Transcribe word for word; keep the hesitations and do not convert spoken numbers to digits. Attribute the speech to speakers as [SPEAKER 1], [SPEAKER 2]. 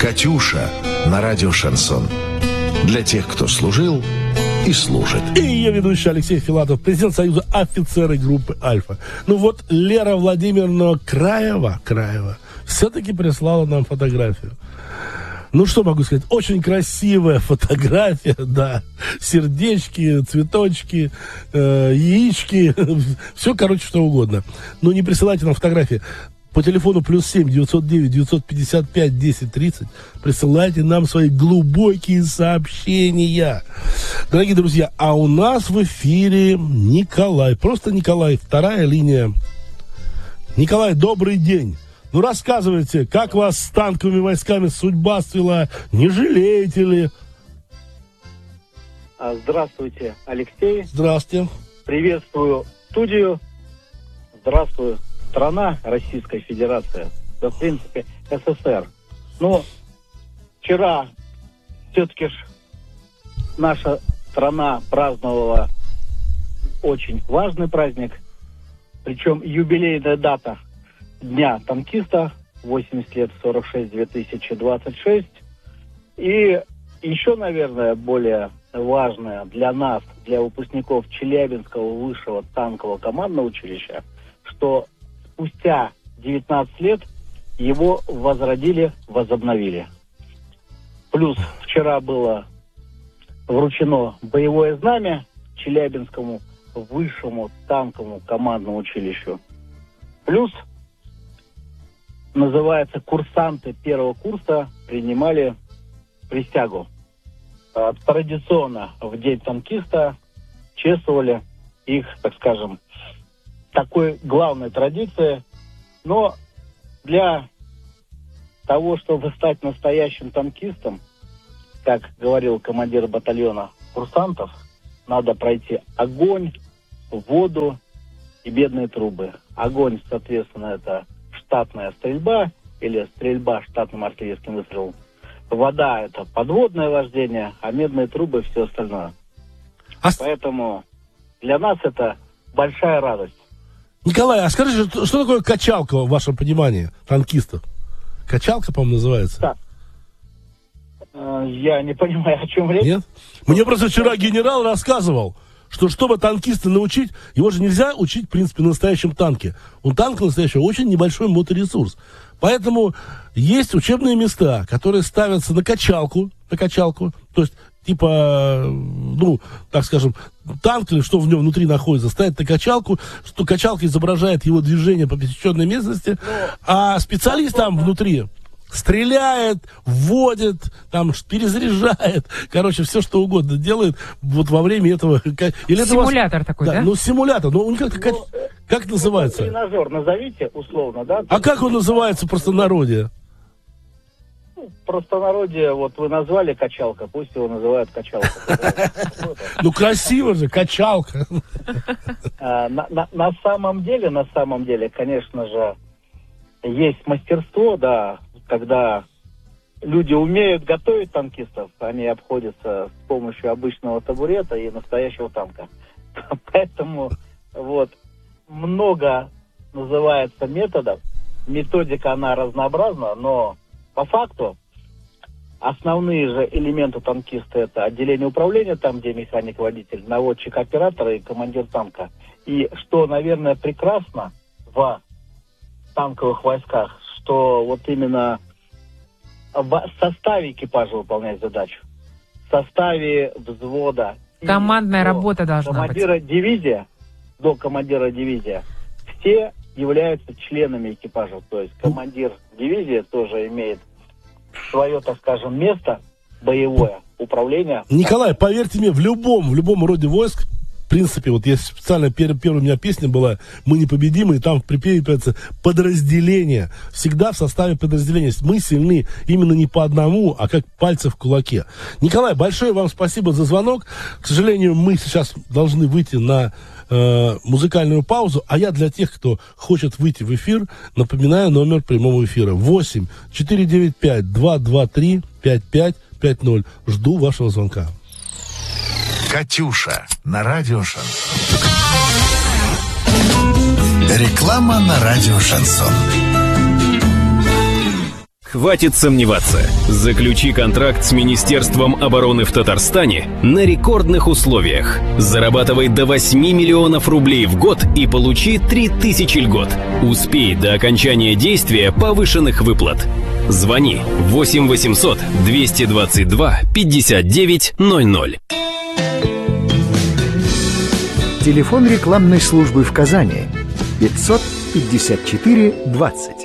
[SPEAKER 1] «Катюша» на радио «Шансон». Для тех, кто служил и служит.
[SPEAKER 2] И я ведущий Алексей Филатов, президент Союза офицеров группы «Альфа». Ну вот Лера Владимировна Краева, Краева все-таки прислала нам фотографию. Ну, что могу сказать? Очень красивая фотография, да. Сердечки, цветочки, э, яички. Все, короче, что угодно. Но не присылайте нам фотографии. По телефону плюс семь девятьсот девять девятьсот пятьдесят пять десять тридцать присылайте нам свои глубокие сообщения. Дорогие друзья, а у нас в эфире Николай. Просто Николай, вторая линия. Николай, добрый день. Ну, рассказывайте, как вас с танковыми войсками судьба свела? Не жалеете ли?
[SPEAKER 3] Здравствуйте, Алексей.
[SPEAKER 2] Здравствуйте.
[SPEAKER 3] Приветствую студию. Здравствуй, страна Российская Федерация. Да, в принципе, СССР. Но вчера все-таки ж наша страна праздновала очень важный праздник. Причем юбилейная дата Дня танкиста, восемьдесят лет, сорок шесть две тысячи двадцать шесть. И еще, наверное, более важное для нас, для выпускников Челябинского высшего танкового командного училища, что спустя девятнадцать лет его возродили, возобновили. Плюс вчера было вручено боевое знамя Челябинскому высшему танковому командному училищу. Плюс называется, курсанты первого курса принимали присягу. А, традиционно в день танкиста чествовали их, так скажем, такой главной традицией. Но для того, чтобы стать настоящим танкистом, как говорил командир батальона курсантов, надо пройти огонь, воду и бедные трубы. Огонь, соответственно, это штатная стрельба или стрельба штатным артиллерийским выстрелом. Вода – это подводное вождение, а медные трубы – все остальное. А... Поэтому для нас это большая радость.
[SPEAKER 2] Николай, а скажите, что, что такое качалка в вашем понимании, танкистов? Качалка, по-моему, называется?
[SPEAKER 3] Да. Я не понимаю, о чем речь.
[SPEAKER 2] Нет? Мне просто вчера генерал рассказывал, что чтобы танкиста научить, его же нельзя учить, в принципе, на настоящем танке. У танка настоящего очень небольшой моторесурс. Поэтому есть учебные места, которые ставятся на качалку, на качалку, то есть, типа, ну, так скажем, танк или что в нем внутри находится, ставит на качалку, что качалка изображает его движение по пересеченной местности, а специалист там внутри стреляет, вводит, там, перезаряжает, короче, все что угодно делает вот во время этого.
[SPEAKER 4] Или симулятор вас... такой, да?
[SPEAKER 2] Да, ну, симулятор, ну, как, как, как называется?
[SPEAKER 3] Тренажер назовите, условно, да?
[SPEAKER 2] А как он называется в простонародье?
[SPEAKER 3] В простонародье, вот вы назвали качалка, пусть его называют качалка.
[SPEAKER 2] Ну, красиво же, качалка.
[SPEAKER 3] На самом деле, на самом деле, конечно же, есть мастерство, да, когда люди умеют готовить танкистов, они обходятся с помощью обычного табурета и настоящего танка. Поэтому вот много называется методов, методика она разнообразна, но по факту основные же элементы танкиста это отделение управления, там где механик-водитель, наводчик-оператор и командир танка. И что, наверное, прекрасно в танковых войсках, что вот именно в составе экипажа выполнять задачу, в составе взвода.
[SPEAKER 4] Командная работа должна
[SPEAKER 3] командира
[SPEAKER 4] быть.
[SPEAKER 3] Дивизия, до командира дивизии, все являются членами экипажа. То есть командир дивизии тоже имеет свое, так скажем, место боевое, управление.
[SPEAKER 2] Николай, поверьте мне, в любом, в любом роде войск, в принципе, вот есть специально, первая, первая у меня песня была «Мы непобедимы», и там в припеве появляется подразделение. Всегда в составе подразделения. Мы сильны именно не по одному, а как пальцы в кулаке. Николай, большое вам спасибо за звонок. К сожалению, мы сейчас должны выйти на э, музыкальную паузу, а я для тех, кто хочет выйти в эфир, напоминаю номер прямого эфира восемь четыре девять пять два два три пять пять пять ноль. Жду вашего звонка.
[SPEAKER 1] «Катюша» на радио «Шансон». Реклама на радио «Шансон».
[SPEAKER 5] Хватит сомневаться. Заключи контракт с Министерством обороны в Татарстане на рекордных условиях. Зарабатывай до восьми миллионов рублей в год и получи три тысячи льгот. Успей до окончания действия повышенных выплат. Звони восемь восемьсот двести двадцать два пятьдесят девять ноль ноль.
[SPEAKER 6] Телефон рекламной службы в Казани пятьсот пятьдесят четыре двадцать.